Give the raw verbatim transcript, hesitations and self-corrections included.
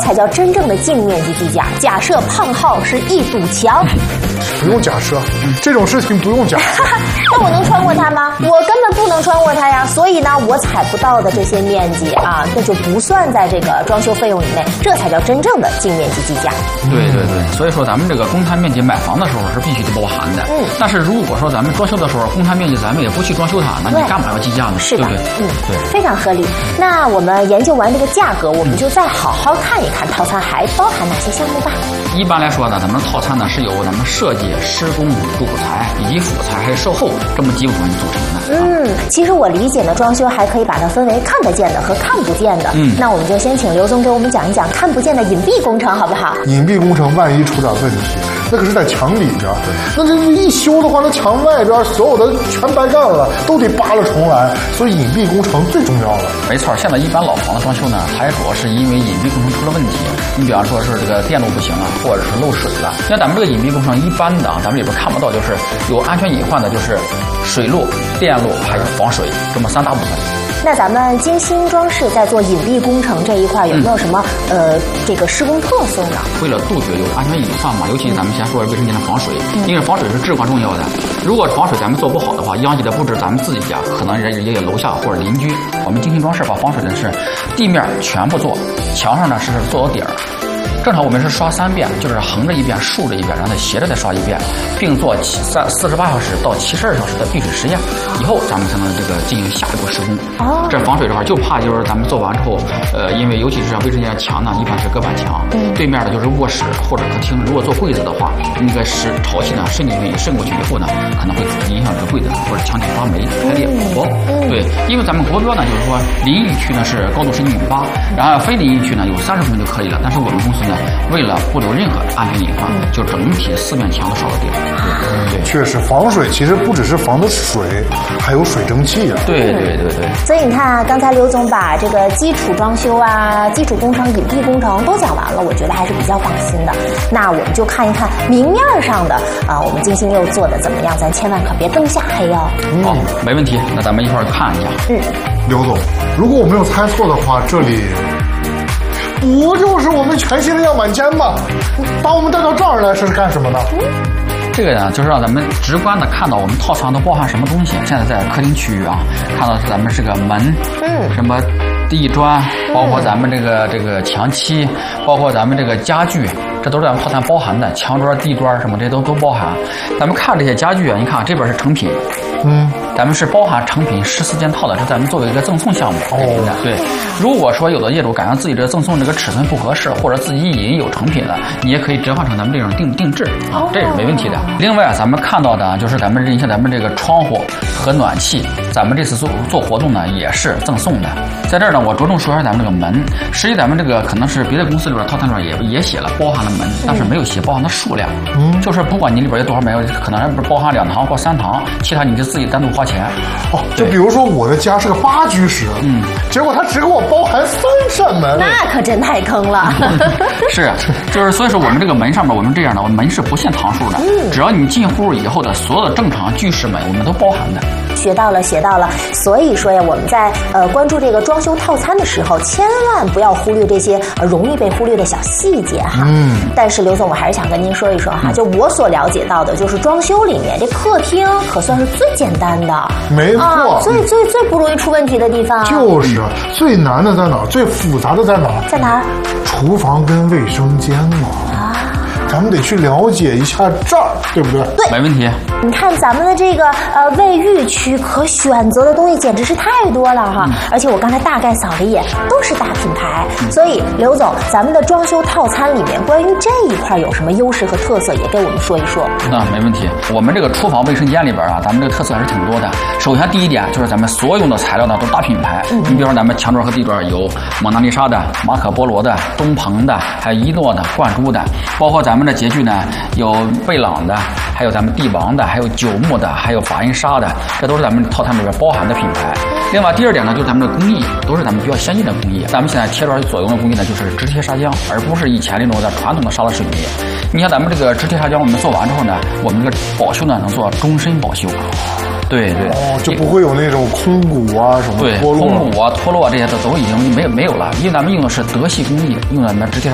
才叫真正的净面积计价。假设胖号是一堵墙， 不用假设，这种事情不用假设。 那我能穿过它吗？我根本不能穿过它呀。所以呢，我踩不到的这些面积啊，那就不算在这个装修费用以内，这才叫真正的净面积计价。 对对对，所以说咱们这个公摊面积买房的时候是必须得包含的。嗯。但是如果说咱们装修的时候公摊面积咱们也不去装修它，那你干嘛要计价呢？ 是的， 对不对？ 嗯， 对， 非常合理。那我们研究完这个价格，我们就再好好看一看套餐还包含哪些项目吧。 一般来说呢，咱们套餐呢是由咱们设计、施工、主材以及辅材还有售后这么几部分组成的。 嗯，其实我理解呢，装修还可以把它分为看得见的和看不见的。嗯，那我们就先请刘总给我们讲一讲看不见的隐蔽工程，好不好？ 隐蔽工程万一出点问题，那可是在墙里边，那这一修的话，那墙外边所有的全白干了，都得扒了重来。所以隐蔽工程最重要了。 没错，现在一般老房的装修呢，它也主要是因为隐蔽工程出了问题。你比方说是这个电路不行了，或者是漏水了。像咱们这个隐蔽工程一般的啊，咱们里边看不到，就是有安全隐患的，就是水路、电路还有防水这么三大部分。 那咱们金星装饰在做隐蔽工程这一块有没有什么、嗯、呃这个施工特色呢？ 为了杜绝有安全隐患嘛，尤其咱们先说卫生间的防水，嗯、因为防水是至关重要的。如果防水咱们做不好的话，殃及的不止咱们自己家，可能也也有楼下或者邻居。我们金星装饰把防水的是地面全部做，墙上呢是做到底儿。正常我们是刷三遍，就是横着一遍、竖着一遍，然后再斜着再刷一遍，并做三四十八小时到七十二小时的闭水实验，以后咱们才能这个进行下一步施工。哦，这防水的话，就怕就是咱们做完之后，呃，因为尤其是像卫生间墙呢，一般是隔板墙，嗯，对面的就是卧室或者客厅。如果做柜子的话，那个是潮气呢渗进去、渗过去以后呢，可能会影响这个柜子或者墙体发霉、开裂、破薄。嗯，对，因为咱们国标呢，就是说淋浴区呢是高度是一米八，然后非淋浴区呢有三十公分就可以了。但是我们公司呢，为了不留任何安全隐患，就整体四面墙都刷到底。对对， 确实防水其实不只是防的水，还有水蒸气啊。 对对对对。 所以你看，刚才刘总把这个基础装修啊、基础工程、隐蔽工程都讲完了，我觉得还是比较放心的。那我们就看一看明面上的啊，我们金星又做的怎么样？咱千万可别灯下黑哦。 嗯、好，没问题。那咱们一块儿看一下。 嗯， 刘总，如果我没有猜错的话，这里。不就是我们全新的样板间吗？把我们带到这儿来是干什么呢？ 这个呢，就是让咱们直观的看到我们套餐都包含什么东西。现在在客厅区域啊，看到咱们这个门，嗯，什么地砖，包括咱们这个这个墙漆，包括咱们这个家具，这都是咱们套餐包含的。墙砖、地砖什么这些都都包含。咱们看这些家具啊，你看这边是成品，嗯，咱们是包含成品十四件套的，这咱们作为一个赠送项目。哦，对。如果说有的业主感觉自己这个赠送这个尺寸不合适，或者自己已经有成品了，你也可以折换成咱们这种定定制啊，这也是没问题的。另外啊，咱们看到的就是咱们这像咱们这个窗户和暖气，咱们这次做做活动呢也是赠送的。在这儿呢，我着重说一下咱们这个门。实际咱们这个可能是别的公司里边套餐里边也也写了包含了门，但是没有写包含的数量。嗯，就是不管你里边有多少门，可能不是包含两堂或三堂，其他你就自己单独花钱。 哦，就比如说我的家是个八居室，嗯，结果他只给我包含三扇门， 那可真太坑了。 是，就是所以说我们这个门上面我们这样的，我们门是不限堂数的，嗯，只要你进户以后的所有的正常居室门，我们都包含的。 学到了，学到了。所以说呀，我们在呃关注这个装修套餐的时候，千万不要忽略这些、呃、容易被忽略的小细节哈。嗯。但是刘总，我还是想跟您说一说哈，嗯、就我所了解到的，就是装修里面这客厅可算是最简单的， 没错、啊， 最最最不容易出问题的地方。 就是最难的在哪儿？最复杂的在哪儿？ 在哪儿？ 厨房跟卫生间嘛。啊。咱们得去了解一下这儿，对不对？ 对， 没问题。 你看咱们的这个呃卫浴区，可选择的东西简直是太多了哈！嗯、而且我刚才大概扫了一眼，都是大品牌。嗯、所以刘总，咱们的装修套餐里面，关于这一块有什么优势和特色，也给我们说一说。 那没问题。我们这个厨房卫生间里边啊，咱们这个特色还是挺多的。首先第一点就是咱们所用的材料呢都是大品牌。嗯、你比如说咱们墙砖和地砖有蒙娜丽莎的、马可波罗的、东鹏的，还有一诺的、冠珠的，包括咱们。咱们的洁具呢，有贝朗的，还有咱们帝王的，还有九牧的，还有法印沙的，这都是咱们套餐里边包含的品牌。另外，第二点呢，就是咱们的工艺都是咱们比较先进的工艺。咱们现在贴砖所用的工艺呢，就是直贴砂浆，而不是以前那种的传统的砂拉水泥。你像咱们这个直贴砂浆，我们做完之后呢，我们这个保修呢能做终身保修。对对， 哦，就不会有那种空鼓啊什么对脱落， 空鼓啊脱落这些都都已经没有没有了，因为咱们用的是德系工艺，用的咱们直贴